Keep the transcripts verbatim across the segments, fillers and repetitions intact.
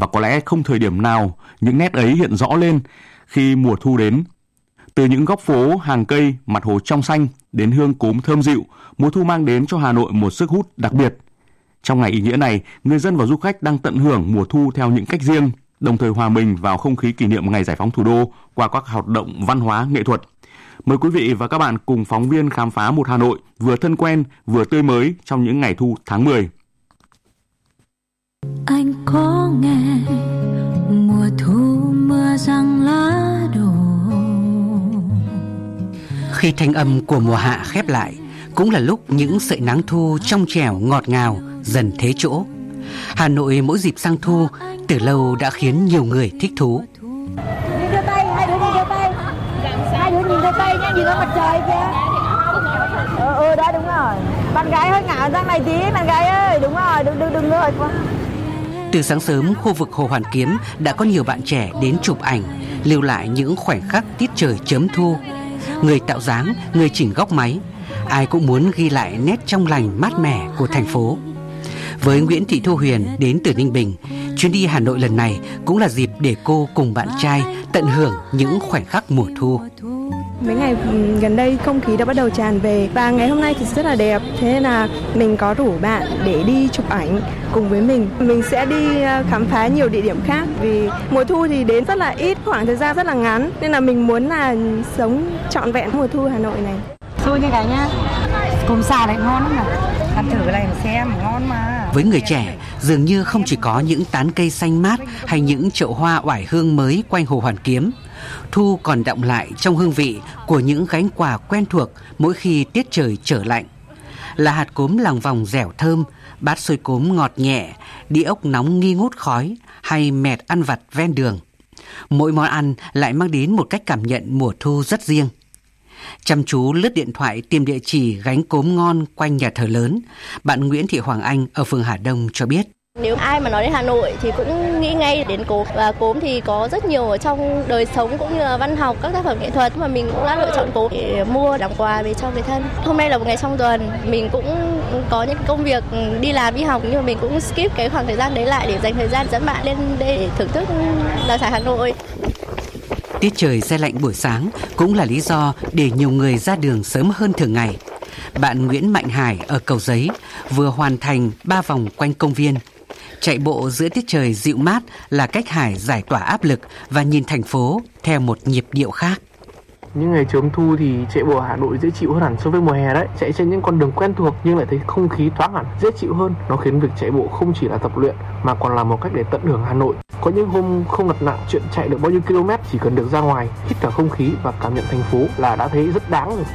Và có lẽ không thời điểm nào những nét ấy hiện rõ lên khi mùa thu đến. Từ những góc phố, hàng cây, mặt hồ trong xanh đến hương cốm thơm dịu, mùa thu mang đến cho Hà Nội một sức hút đặc biệt. Trong ngày ý nghĩa này, người dân và du khách đang tận hưởng mùa thu theo những cách riêng, đồng thời hòa mình vào không khí kỷ niệm ngày giải phóng thủ đô qua các hoạt động văn hóa, nghệ thuật. Mời quý vị và các bạn cùng phóng viên khám phá một Hà Nội vừa thân quen, vừa tươi mới trong những ngày thu tháng mười. Anh có nghe mùa thu mưa răng lá đổ. Khi thanh âm của mùa hạ khép lại, cũng là lúc những sợi nắng thu trong trẻo ngọt ngào dần thế chỗ. Hà Nội mỗi dịp sang thu từ lâu đã khiến nhiều người thích thú. Đi đưa tay, hai đứa đi đưa tay. Hai đứa nhìn đưa tay nha, nhìn ra mặt trời kìa. Ừ, ừ đó đúng rồi. Bạn gái hơi ngả sang này tí, bạn gái ơi, đúng rồi, đừng đừng đừng ngơi quá. Từ sáng sớm, khu vực Hồ Hoàn Kiếm đã có nhiều bạn trẻ đến chụp ảnh, lưu lại những khoảnh khắc tiết trời chớm thu. Người tạo dáng, người chỉnh góc máy, ai cũng muốn ghi lại nét trong lành mát mẻ của thành phố. Với Nguyễn Thị Thu Huyền đến từ Ninh Bình, chuyến đi Hà Nội lần này cũng là dịp để cô cùng bạn trai tận hưởng những khoảnh khắc mùa thu. Mấy ngày gần đây không khí đã bắt đầu tràn về và ngày hôm nay thì rất là đẹp, thế nên là mình có rủ bạn để đi chụp ảnh cùng với mình. Mình sẽ đi khám phá nhiều địa điểm khác vì mùa thu thì đến rất là ít, khoảng thời gian rất là ngắn, nên là mình muốn là sống trọn vẹn mùa thu Hà Nội này. Xôi như cả nhá, cơm xào này ngon lắm này, ăn thử cái này xem ngon mà. Với người trẻ, dường như không chỉ có những tán cây xanh mát hay những chậu hoa oải hương mới quanh Hồ Hoàn Kiếm. Thu còn đọng lại trong hương vị của những gánh quà quen thuộc mỗi khi tiết trời trở lạnh. Là hạt cốm lòng vòng dẻo thơm, bát xôi cốm ngọt nhẹ, đĩa ốc nóng nghi ngút khói hay mẹt ăn vặt ven đường. Mỗi món ăn lại mang đến một cách cảm nhận mùa thu rất riêng. Chăm chú lướt điện thoại tìm địa chỉ gánh cốm ngon quanh nhà thờ lớn, bạn Nguyễn Thị Hoàng Anh ở phường Hà Đông cho biết. Nếu ai mà nói đến Hà Nội thì cũng nghĩ ngay đến cốm, và cốm thì có rất nhiều ở trong đời sống cũng như là văn học, các tác phẩm nghệ thuật, mà mình cũng đã lựa chọn cốm để mua làm quà về cho người thân. Hôm nay là một ngày trong tuần, mình cũng có những công việc đi làm đi học, nhưng mà mình cũng skip cái khoảng thời gian đấy lại để dành thời gian dẫn bạn lên đây để thưởng thức đặc sản Hà Nội. Tiết trời se lạnh buổi sáng cũng là lý do để nhiều người ra đường sớm hơn thường ngày. Bạn Nguyễn Mạnh Hải ở Cầu Giấy vừa hoàn thành ba vòng quanh công viên. Chạy bộ giữa tiết trời dịu mát là cách Hải giải tỏa áp lực và nhìn thành phố theo một nhịp điệu khác. Những ngày chớm thu thì chạy bộ ở Hà Nội dễ chịu hơn hẳn so với mùa hè đấy. Chạy trên những con đường quen thuộc nhưng lại thấy không khí thoáng hẳn, dễ chịu hơn. Nó khiến việc chạy bộ không chỉ là tập luyện mà còn là một cách để tận hưởng Hà Nội. Có những hôm không ngặt nặng chuyện chạy được bao nhiêu km, chỉ cần được ra ngoài, hít thở không khí và cảm nhận thành phố là đã thấy rất đáng rồi.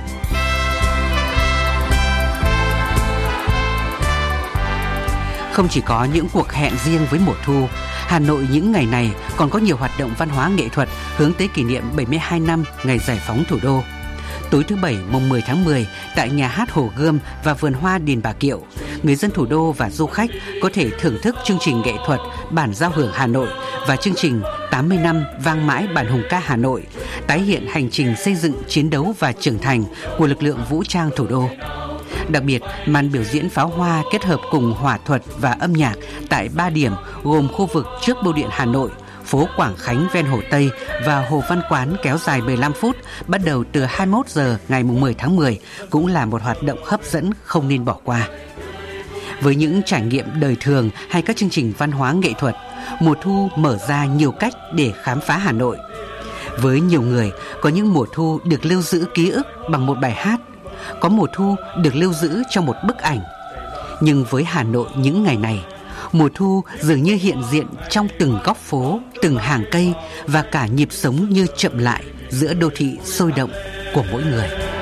Không chỉ có những cuộc hẹn riêng với mùa thu, Hà Nội những ngày này còn có nhiều hoạt động văn hóa nghệ thuật hướng tới kỷ niệm bảy mươi hai năm ngày giải phóng thủ đô. Tối thứ Bảy mùng mười tháng mười tại nhà hát Hồ Gươm và vườn hoa Đền Bà Kiệu, người dân thủ đô và du khách có thể thưởng thức chương trình nghệ thuật Bản giao hưởng Hà Nội và chương trình tám mươi năm vang mãi bản hùng ca Hà Nội, tái hiện hành trình xây dựng, chiến đấu và trưởng thành của lực lượng vũ trang thủ đô. Đặc biệt, màn biểu diễn pháo hoa kết hợp cùng hỏa thuật và âm nhạc tại ba điểm gồm khu vực trước Bưu điện Hà Nội, phố Quảng Khánh ven Hồ Tây và Hồ Văn Quán kéo dài mười lăm phút bắt đầu từ hai mươi mốt giờ ngày mười tháng mười cũng là một hoạt động hấp dẫn không nên bỏ qua. Với những trải nghiệm đời thường hay các chương trình văn hóa nghệ thuật, mùa thu mở ra nhiều cách để khám phá Hà Nội. Với nhiều người, có những mùa thu được lưu giữ ký ức bằng một bài hát, có mùa thu được lưu giữ trong một bức ảnh. Nhưng với Hà Nội những ngày này, mùa thu dường như hiện diện trong từng góc phố, từng hàng cây và cả nhịp sống như chậm lại giữa đô thị sôi động của mỗi người.